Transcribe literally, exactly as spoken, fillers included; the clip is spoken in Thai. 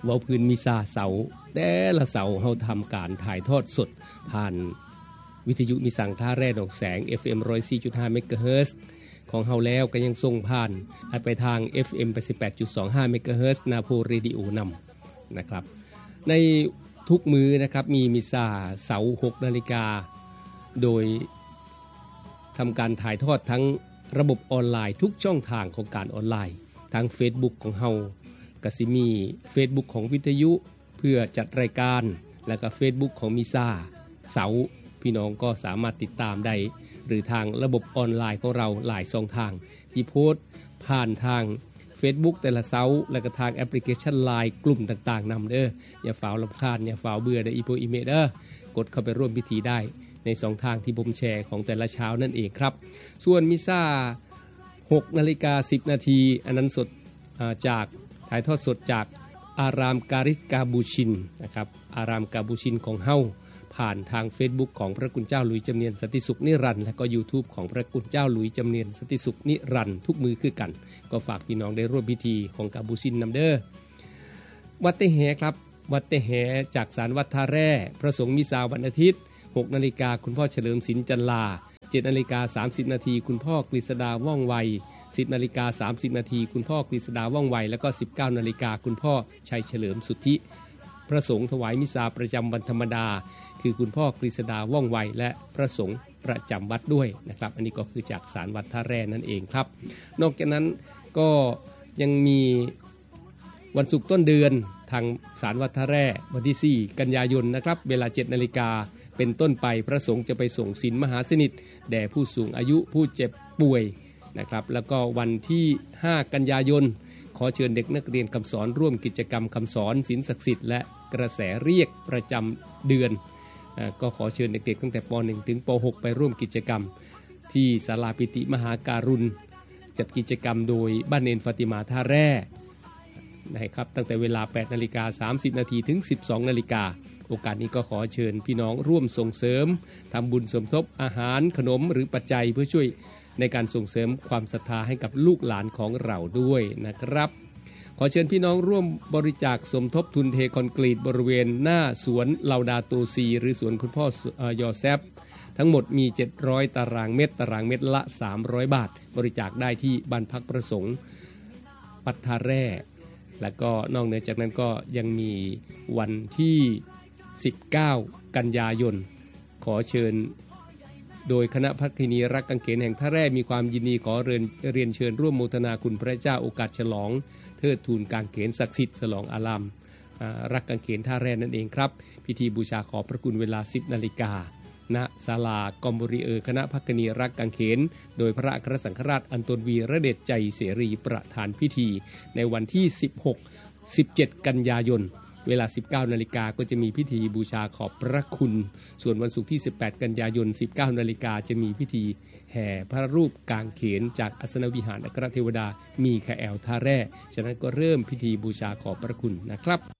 เว้าพื้นมิซาเสาแต่ละเสาเฮาทำการถ่ายทอดสดผ่านวิทยุมิสังท่าแร่ดอกแสง เอฟ เอ็ม หนึ่งร้อยสี่จุดห้า เมกะเฮิรตซ์ของเฮาแล้วก็ยังส่งผ่านไปทาง เอฟ เอ็ม แปดสิบแปดจุดสองห้า เมกะเฮิรตซ์นาโพเรดิโอนำนะครับในทุกมื้อนะครับมีมิซาเสาร์ หกนาฬิกาโดยทำการถ่ายทอดทั้งระบบออนไลน์ทุกช่องทางของการออนไลน์ทาง Facebook ของเฮาก็สิมี Facebook ของวิทยุเพื่อจัดรายการแล้วก็ Facebook ของมิซาเสาร์พี่น้องก็สามารถติดตามได้หรือทางระบบออนไลน์ของเราหลายช่องทางที่โพสต์ผ่านทาง Facebook แต่ละเสาร์แล้วก็ทางแอปพลิเคชัน ไลน์ กลุ่มต่างๆนำเด้ออย่าฝ่าวรำคาญอย่าฝ่าวเบื่อเด้ออีโพอีเมเด้อกดเข้าไปร่วมพิธีได้ในสองทางที่ผมแชร์ของแต่ละเช้านั่นเองครับส่วนมิซา หกนาฬิกาสิบนาทีอันนั้นสดจากถ่ายทอดสดจากอารามการิกาบูชินนะครับอารามกาบูชินของเฮาผ่านทาง Facebook ของพระคุณเจ้าหลุยส์จำเนียนสันติสุขนิรันดร์และก็ YouTube ของพระคุณเจ้าหลุยส์จำเนียนสันติสุขนิรันดร์ทุกมือคือกันก็ฝากพี่น้องได้ร่วมพิธีของกาบูชินนำเด้อวัดเตแหครับวัดเตแหจากศาลวัดท่าแร่พระสงฆ์มิซาวันอาทิตย์ หกนาฬิกาคุณพ่อเฉลิมศิลป์จันลา เจ็ดนาฬิกาสามสิบนาทีคุณพ่อกฤษดาว่องไว สิบนาฬิกาสามสิบนาทีคุณพ่อกฤษดาว่องไวแล้วก็ สิบเก้านาฬิกาคุณพ่อชัยเฉลิมสุทธิพระสงฆ์ถวายมิซาประจำวันธรรมดาคือคุณพ่อกฤษดาว่องไวและพระสงฆ์ประจำวัดด้วยนะครับอันนี้ก็คือจากศาลวัดท่าแร่นั่นเองครับนอกจากนั้นก็ยังมีวันศุกร์ต้นเดือนทางศาลวัดท่าแร่วันที่สี่กันยายนนะครับเวลา เจ็ดนาฬิกาเป็นต้นไปพระสงฆ์จะไปส่งศีลมหาสนิทแด่ผู้สูงอายุผู้เจ็บป่วยนะครับแล้วก็วันที่ห้ากันยายนขอเชิญเด็กนักเรียนคำสอนร่วมกิจกรรมคำสอนศีลศักดิ์สิทธิ์และกระแสเรียกประจำเดือนก็ขอเชิญเด็กๆตั้งแต่ป หนึ่ง ถึงป หกไปร่วมกิจกรรมที่ศาลาปิติมหาการุณจัดกิจกรรมโดยบ้านเนนฟาติมาท่าแร่นะครับตั้งแต่เวลา แปดนาฬิกาสามสิบนาทีถึง สิบสองนาฬิกาโอกาสนี้ก็ขอเชิญพี่น้องร่วมส่งเสริมทำบุญสมทบอาหารขนมหรือปัจจัยเพื่อช่วยในการส่งเสริมความศรัทธาให้กับลูกหลานของเราด้วยนะครับขอเชิญพี่น้องร่วมบริจาคสมทบทุนเทคอนกรีตบริเวณหน้าสวนลาวดาโตซีหรือสวนคุณพ่อยอแซฟทั้งหมดมีเจ็ดร้อยตารางเมตรตารางเมตรละสามร้อยบาทบริจาคได้ที่บ้านพักประสงค์ปัทธาแร่แล้วก็นอกเหนือจากนั้นก็ยังมีวันที่สิบเก้ากันยายนขอเชิญโดยคณะภักดินีรักกังเขนแห่งท่าแร่มีความยินดีขอเรียนเรียนเชิญร่วมโมทนาคุณพระเจ้าโอกาสฉลองเทิดทูนกางเขนศักดิ์สิทธิ์ฉลองอารามรักกังเขนท่าแร่นั่นเองครับพิธีบูชาขอบพระคุณเวลา สิบนาฬิกาณศาลากอมบุรีเออคณะภักดินีรักกังเขนโดยพระอัครสังฆราชอันตนวีระเดชใจเสรีประธานพิธีในวันที่สิบหก สิบเจ็ดกันยายนเวลา สิบเก้านาฬิกาก็จะมีพิธีบูชาขอบพระคุณส่วนวันศุกร์ที่สิบแปดกันยายน สิบเก้านาฬิกาจะมีพิธีแห่พระรูปกางเขนจากอัสนวิหารอัครเทวดามีคาแอลท่าแร่ฉะนั้นก็เริ่มพิธีบูชาขอบพระคุณนะครับ